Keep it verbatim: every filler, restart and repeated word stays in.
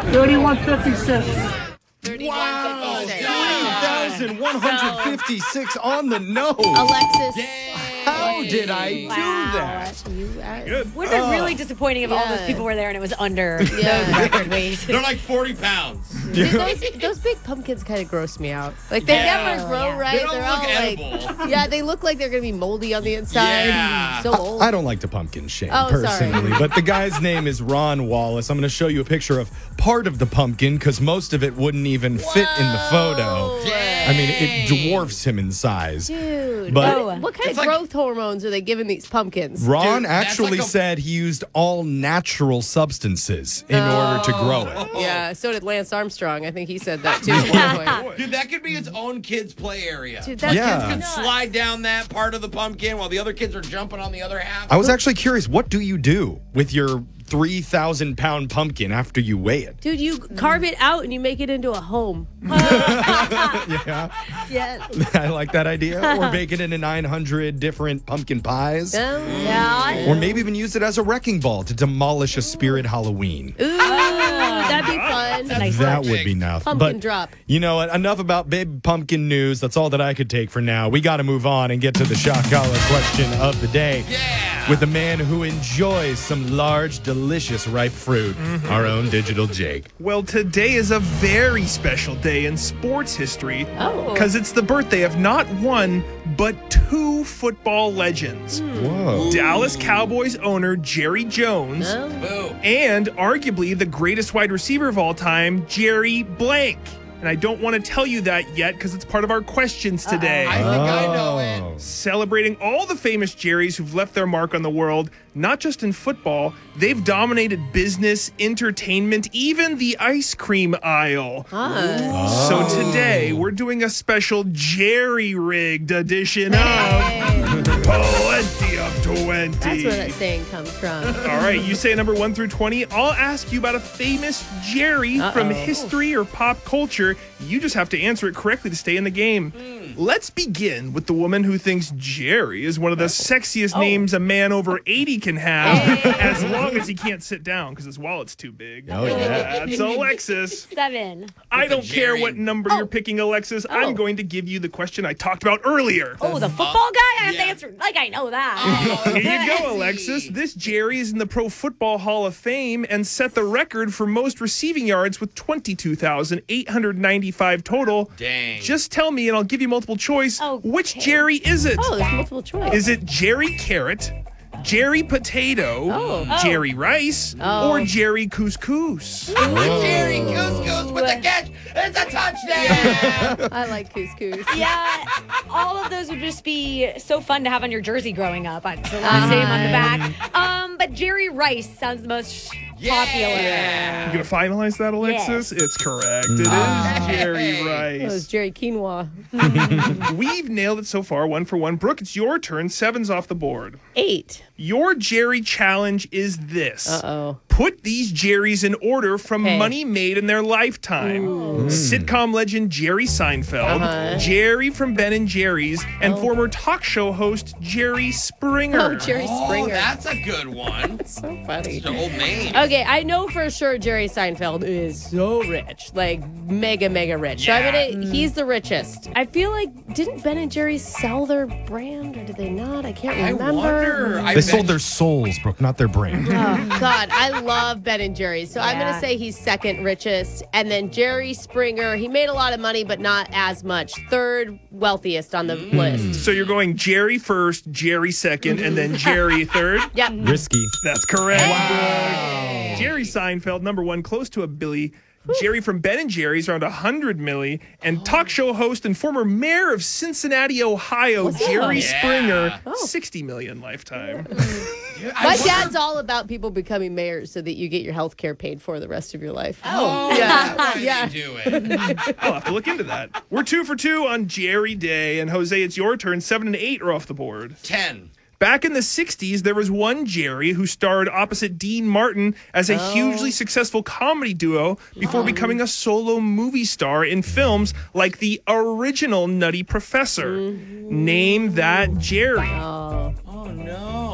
thirty-one fifty-six. Wow, three thousand one hundred fifty-six on the nose. Alexis. How did I do Wow. that? You, uh, Good. Would have been really disappointing if all those Yeah. people were there and it was under Yeah. the record weight. They're like forty pounds. Dude, those, those big pumpkins kind of gross me out. Like, they Yeah. never grow Yeah. right. They don't They're look all edible. like, yeah, they look like they're going to be moldy on the inside. Yeah. So old. I don't like to pumpkin shame Oh, sorry. personally, but the guy's name is Ron Wallace. I'm going to show you a picture of part of the pumpkin because most of it wouldn't even fit in the photo. I mean, it dwarfs him in size. Dude. But- what, what kind It's of like- growth hormones are they giving these pumpkins? Ron Dude, that's actually like a- said he used all natural substances in order to grow it. Yeah, so did Lance Armstrong. I think he said that too at one point. Dude, that could be its own kids' play area. Dude, that's Yeah. Kids can slide down that part of the pumpkin while the other kids are jumping on the other half. I was actually curious, what do you do with your three thousand pound pumpkin after you weigh it? Dude, you carve it out and you make it into a home. Yeah, Yeah. I like that idea. Or bake it into nine hundred different pumpkin pies. Yeah. Or maybe even use it as a wrecking ball to demolish a spirit Halloween. Ooh, that'd be fun. Nice That perfect. would be enough. Pumpkin but drop. You know what? Enough about big pumpkin news. That's all that I could take for now. We got to move on and get to the shock collar question of the day. Yeah. With a man who enjoys some large, delicious ripe fruit, Mm-hmm. our own Digital Jake. Well, today is a very special day in sports history. Oh. Because it's the birthday of not one, but two football legends. Whoa. Dallas Cowboys owner Jerry Jones Oh. Boom. and arguably the greatest wide receiver of all time, Jerry Blank. And I don't want to tell you that yet because it's part of our questions today. I think I know Oh. it. Celebrating all the famous Jerrys who've left their mark on the world, not just in football, they've dominated business, entertainment, even the ice cream aisle. Huh. So today, we're doing a special jerry-rigged edition of Plenty of twenty. That's where that saying comes from. All right, you say number one through twenty. I'll ask you about a famous Jerry from Uh-oh. history or pop culture. You just have to answer it correctly to stay in the game. Let's begin with the woman who thinks Jerry is one of the sexiest names a man over eighty can have, as long as he can't sit down because his wallet's too big. Oh, yeah. That's Alexis. Seven. I don't care Jerry. what number you're picking, Alexis. Oh. I'm going to give you the question I talked about earlier. Oh, the football guy? I have yeah. to answer. Like, I know that. Oh, Here you go, easy. Alexis. This Jerry is in the Pro Football Hall of Fame and set the record for most receiving yards with twenty-two thousand eight hundred ninety-five total. Dang. Just tell me, and I'll give you multiple choice. Okay. Which Jerry is it? Oh, there's multiple choice. Is it Jerry Carrot, Jerry Potato, Oh. Jerry Rice, Oh. or Jerry Couscous? Jerry Couscous with the catch. It's a touchdown. I like couscous. Yeah, all of those would just be so fun to have on your jersey growing up. I'd still want to say him on the back. Um, but Jerry Rice sounds the most popular. Yeah. You gonna finalize that, Alexis? Yes. It's correct. It is Jerry Oh, it's Rice. Jerry Quinoa. We've nailed it so far, one for one. Brooke, it's your turn. Seven's off the board. Eight. Your Jerry challenge is this. Uh-oh. Put these Jerrys in order from Okay. money made in their lifetime. Sitcom legend Jerry Seinfeld, Uh-huh. Jerry from Ben and Jerry's, and former talk show host Jerry Springer. Oh, Jerry Oh, Springer. that's a good one. so funny. It's an old name. Okay, I know for sure Jerry Seinfeld is so rich, like mega, mega rich. So Yeah. I'm gonna, he's the richest. I feel like, didn't Ben and Jerry's sell their brand or did they not? I can't I remember. wonder. I They bet- sold their souls, Brooke, not their brand. Oh, God, I love Ben and Jerry's. So I'm Yeah. going to say he's second richest. And then Jerry Springer, he made a lot of money, but not as much. Third wealthiest on the list. So you're going Jerry first, Jerry second, and then Jerry third? Yep. Risky. That's correct. Jerry Seinfeld, number one, close to a billy. Jerry from Ben and Jerry's, around one hundred milli. And talk show host and former mayor of Cincinnati, Ohio, Jerry Yeah. Springer, Oh. sixty million lifetime. Dude, I My wonder- dad's all about people becoming mayors so that you get your health care paid for the rest of your life. Oh, Yeah. that's why Yeah. they do it. I'll have to look into that. We're two for two on Jerry Day. And Jose, it's your turn. Seven and eight are off the board. Ten. Back in the sixties, there was one Jerry who starred opposite Dean Martin as a hugely successful comedy duo before becoming a solo movie star in films like the original Nutty Professor. Name that Jerry. Oh. Oh no.